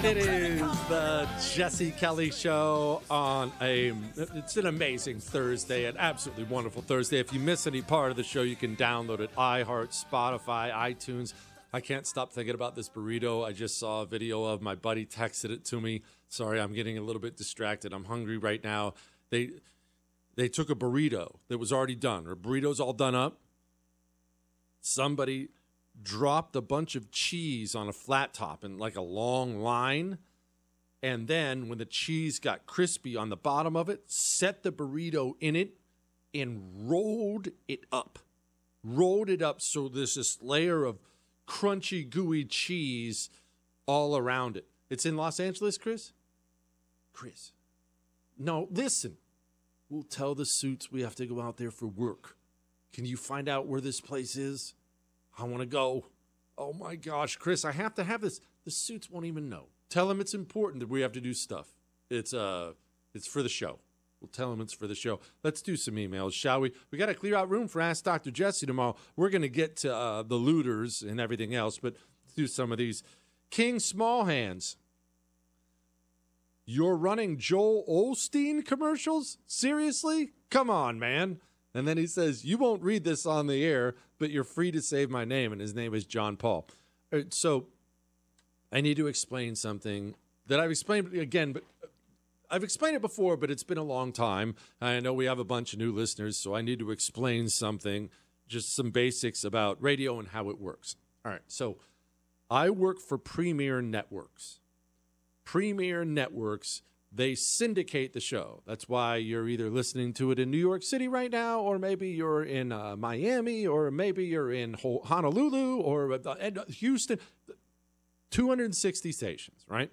It is the Jesse Kelly Show it's an amazing Thursday, an absolutely wonderful Thursday. If you miss any part of the show, you can download it, iHeart, Spotify, iTunes. I can't stop thinking about this burrito. I just saw a video of my buddy texted it to me. Sorry, I'm getting a little bit distracted. I'm hungry right now. They took a burrito that was already done, or burrito's all done up. Somebody dropped a bunch of cheese on a flat top in like a long line. And then when the cheese got crispy on the bottom of it, set the burrito in it and rolled it up. Rolled it up so there's this layer of crunchy, gooey cheese all around it. It's in Los Angeles, Chris? Chris. No, listen. We'll tell the suits we have to go out there for work. Can you find out where this place is? I want to go. Oh, my gosh, Chris, I have to have this. The suits won't even know. Tell them it's important that we have to do stuff. It's for the show. We'll tell them it's for the show. Let's do some emails, shall we? We got to clear out room for Ask Dr. Jesse tomorrow. We're going to get to the looters and everything else, but let's do some of these. King Smallhands. You're running Joel Osteen commercials? Seriously? Come on, man. And then he says, you won't read this on the air, but you're free to save my name. And his name is John Paul. So I need to explain something that I've explained again, but I've explained it before, but it's been a long time. I know we have a bunch of new listeners, so I need to explain something, just some basics about radio and how it works. All right. So I work for Premier Networks. Premier Networks, they syndicate the show. That's why you're either listening to it in New York City right now, or maybe you're in Miami, or maybe you're in Honolulu, or Houston. 260 stations, right?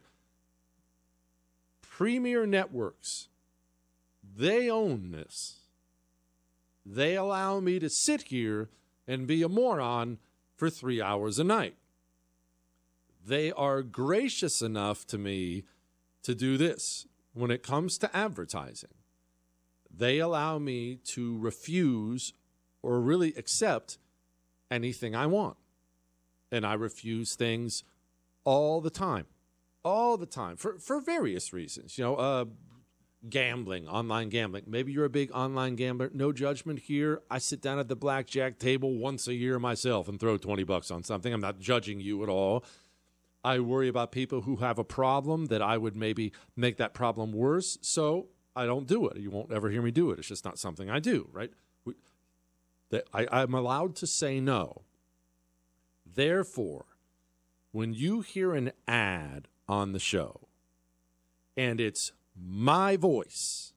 Premier Networks, they own this. They allow me to sit here and be a moron for 3 hours a night. They are gracious enough to me to do this. When it comes to advertising, they allow me to refuse or really accept anything I want. And I refuse things all the time for various reasons. You know, gambling, online gambling. Maybe you're a big online gambler. No judgment here. I sit down at the blackjack table once a year myself and throw $20 on something. I'm not judging you at all. I worry about people who have a problem that I would maybe make that problem worse, so I don't do it. You won't ever hear me do it. It's just not something I do, right? I'm allowed to say no. Therefore, when you hear an ad on the show and it's my voice,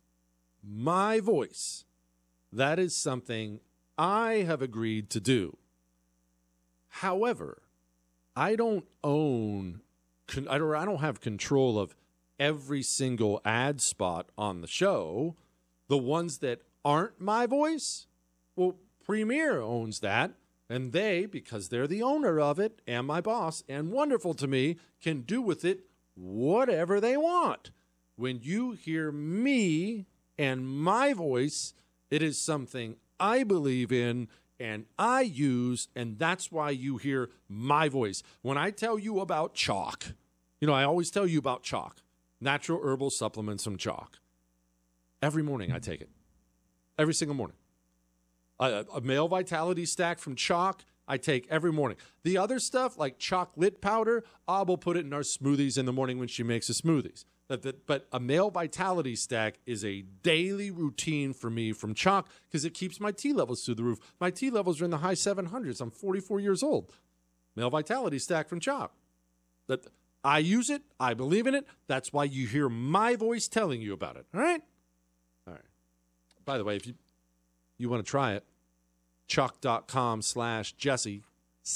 that is something I have agreed to do. However, I don't own, I don't have control of every single ad spot on the show. The ones that aren't my voice, well, Premier owns that, and they, because they're the owner of it and my boss and wonderful to me, can do with it whatever they want. When you hear me and my voice, it is something I believe in and I use, and that's why you hear my voice. When I tell you about chalk, you know, I always tell you about chalk, natural herbal supplements from chalk. Every morning I take it. Every single morning. A male vitality stack from chalk, I take every morning. The other stuff, like chocolate powder, Bob will put it in our smoothies in the morning when she makes the smoothies. But a male vitality stack is a daily routine for me from chalk because it keeps my T levels through the roof. My T levels are in the high 700s. I'm 44 years old. Male vitality stack from chalk. That I use it. I believe in it. That's why you hear my voice telling you about it. All right? All right. By the way, if you want to try it, chalk.com/Jesse,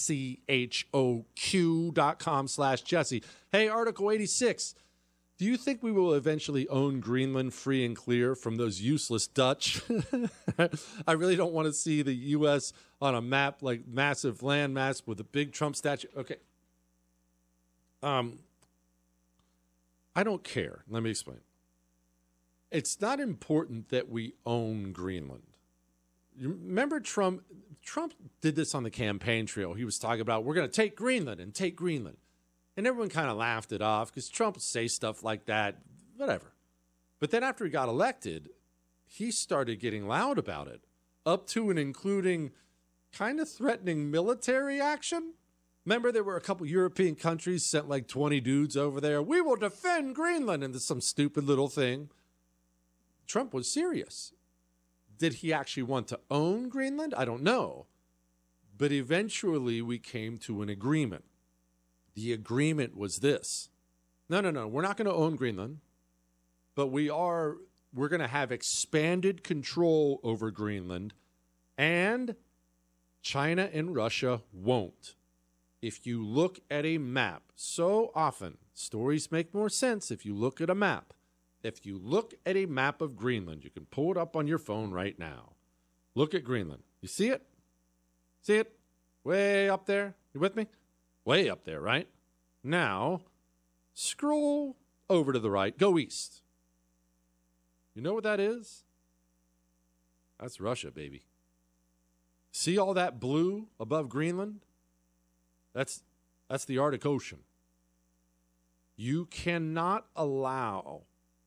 CHOQ.com/Jesse. Hey, Article 86. Do you think we will eventually own Greenland free and clear from those useless Dutch? I really don't want to see the U.S. on a map, like massive landmass with a big Trump statue. Okay. I don't care. Let me explain. It's not important that we own Greenland. You remember Trump? Trump did this on the campaign trail. He was talking about, we're going to take Greenland and take Greenland. And everyone kind of laughed it off because Trump would say stuff like that, whatever. But then after he got elected, he started getting loud about it, up to and including kind of threatening military action. Remember, there were a couple European countries sent like 20 dudes over there. We will defend Greenland, and some stupid little thing. Trump was serious. Did he actually want to own Greenland? I don't know. But eventually we came to an agreement. The agreement was this. No, we're not going to own Greenland, but we're going to have expanded control over Greenland, and China and Russia won't. If you look at a map, so often stories make more sense if you look at a map. If you look at a map of Greenland, you can pull it up on your phone right now. Look at Greenland. You see it? See it? Way up there? You with me? Way up there, right? Now, scroll over to the right. Go east. You know what that is? That's Russia, baby. See all that blue above Greenland? That's the Arctic Ocean. You cannot allow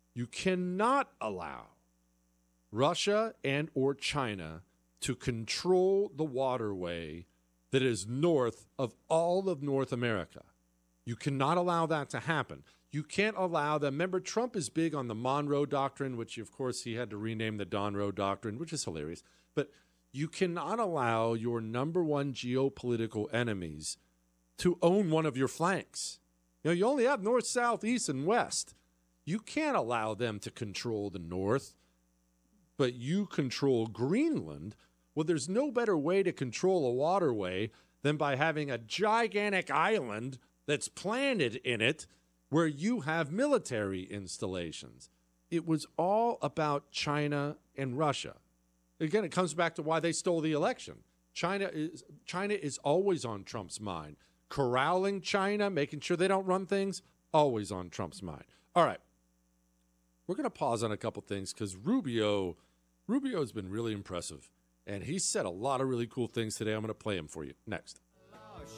Russia and or China to control the waterway that is north of all of North America. You cannot allow that to happen. You can't allow them. Remember, Trump is big on the Monroe Doctrine, which, of course, he had to rename the Donroe Doctrine, which is hilarious. But you cannot allow your number one geopolitical enemies to own one of your flanks. You only have north, south, east, and west. You can't allow them to control the north, but you control Greenland. Well, there's no better way to control a waterway than by having a gigantic island that's planted in it where you have military installations. It was all about China and Russia. Again, it comes back to why they stole the election. China is always on Trump's mind. Corralling China, making sure they don't run things, always on Trump's mind. All right. We're going to pause on a couple things because Rubio's been really impressive, and he said a lot of really cool things today. I'm going to play him for you next.